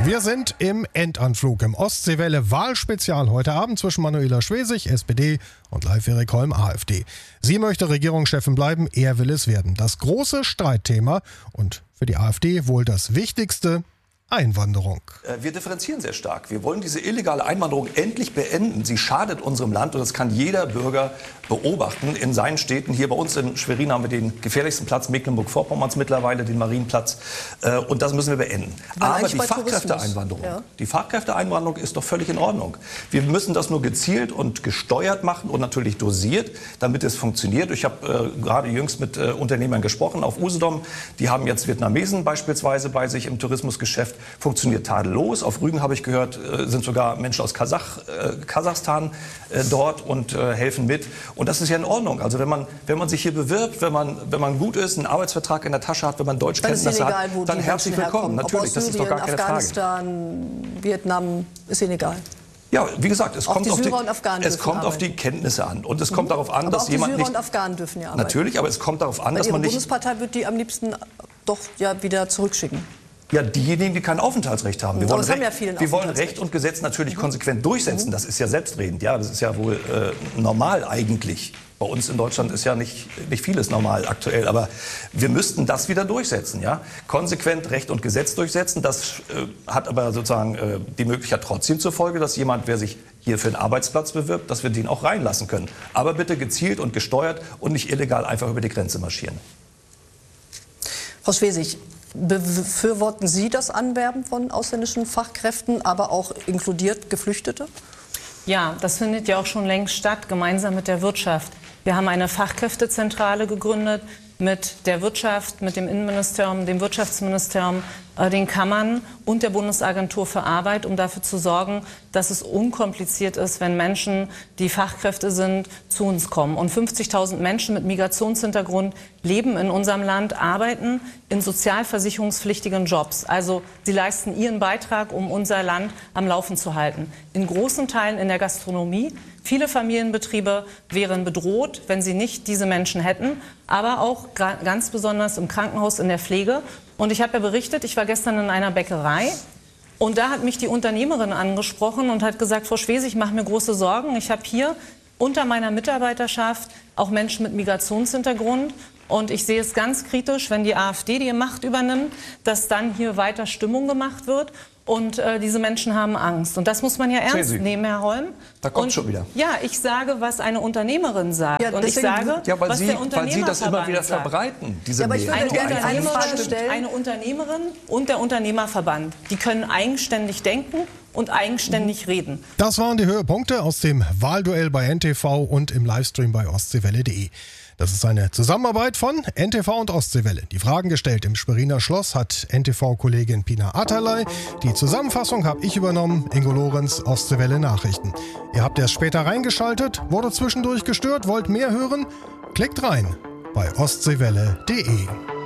Wir sind im Endanflug im Ostseewelle Wahlspezial heute Abend zwischen Manuela Schwesig, SPD, und Leif-Erik Holm, AfD. Sie möchte Regierungschefin bleiben, er will es werden. Das große Streitthema und für die AfD wohl das wichtigste: Einwanderung. Wir differenzieren sehr stark. Wir wollen diese illegale Einwanderung endlich beenden. Sie schadet unserem Land und das kann jeder Bürger beobachten in seinen Städten. Hier bei uns in Schwerin haben wir den gefährlichsten Platz Mecklenburg-Vorpommerns mittlerweile, den Marienplatz. Und das müssen wir beenden. Aber die Fachkräfteeinwanderung ist doch völlig in Ordnung. Wir müssen das nur gezielt und gesteuert machen und natürlich dosiert, damit es funktioniert. Ich habe gerade jüngst mit Unternehmern gesprochen auf Usedom. Die haben jetzt Vietnamesen beispielsweise bei sich im Tourismusgeschäft. Funktioniert tadellos. Auf Rügen, habe ich gehört, sind sogar Menschen aus Kasachstan dort und helfen mit. Und das ist ja in Ordnung. Also wenn man sich hier bewirbt, wenn man gut ist, einen Arbeitsvertrag in der Tasche hat, wenn man Deutschkenntnisse hat, dann herzlich willkommen. Natürlich, das ist doch gar keine Frage. Afghanistan, Vietnam, ist Ihnen egal. Ja, wie gesagt, es kommt auf die Kenntnisse an. Und es kommt darauf an, dass jemand nicht... Syrer und Afghanen dürfen ja arbeiten. Natürlich, aber es kommt darauf an, dass man nicht... Die Bundespartei wird die am liebsten doch ja wieder zurückschicken. Ja, diejenigen, die kein Aufenthaltsrecht haben. Wir wollen Recht und Gesetz natürlich konsequent durchsetzen. Das ist ja selbstredend. Ja, das ist ja wohl normal eigentlich. Bei uns in Deutschland ist ja nicht vieles normal aktuell. Aber wir müssten das wieder durchsetzen. Ja? Konsequent Recht und Gesetz durchsetzen. Das hat aber sozusagen die Möglichkeit trotzdem zur Folge, dass jemand, wer sich hier für einen Arbeitsplatz bewirbt, dass wir den auch reinlassen können. Aber bitte gezielt und gesteuert und nicht illegal einfach über die Grenze marschieren. Frau Schwesig, befürworten Sie das Anwerben von ausländischen Fachkräften, aber auch inkludiert Geflüchtete? Ja, das findet ja auch schon längst statt, gemeinsam mit der Wirtschaft. Wir haben eine Fachkräftezentrale gegründet mit der Wirtschaft, mit dem Innenministerium, dem Wirtschaftsministerium, den Kammern und der Bundesagentur für Arbeit, um dafür zu sorgen, dass es unkompliziert ist, wenn Menschen, die Fachkräfte sind, zu uns kommen. Und 50.000 Menschen mit Migrationshintergrund leben in unserem Land, arbeiten in sozialversicherungspflichtigen Jobs. Also sie leisten ihren Beitrag, um unser Land am Laufen zu halten. In großen Teilen in der Gastronomie. Viele Familienbetriebe wären bedroht, wenn sie nicht diese Menschen hätten, aber auch ganz besonders im Krankenhaus, in der Pflege. Und ich habe ja berichtet, ich war gestern in einer Bäckerei und da hat mich die Unternehmerin angesprochen und hat gesagt, Frau Schwesig, ich mache mir große Sorgen. Ich habe hier unter meiner Mitarbeiterschaft auch Menschen mit Migrationshintergrund. Und ich sehe es ganz kritisch, wenn die AfD die Macht übernimmt, dass dann hier weiter Stimmung gemacht wird. Und diese Menschen haben Angst. Und das muss man ja ernst nehmen, Herr Holm. Da kommt schon wieder. Ja, ich sage, was eine Unternehmerin sagt. Ja, und ich sage, weil Sie das immer wieder verbreiten, diese Medien. Eine Unternehmerin und der Unternehmerverband, die können eigenständig denken und eigenständig reden. Das waren die Höhepunkte aus dem Wahlduell bei NTV und im Livestream bei ostseewelle.de. Das ist eine Zusammenarbeit von NTV und Ostseewelle. Die Fragen gestellt im Schweriner Schloss hat NTV-Kollegin Pina Atalay. Die Zusammenfassung habe ich übernommen, Ingo Lorenz, Ostseewelle Nachrichten. Ihr habt erst später reingeschaltet, wurde zwischendurch gestört, wollt mehr hören? Klickt rein bei ostseewelle.de.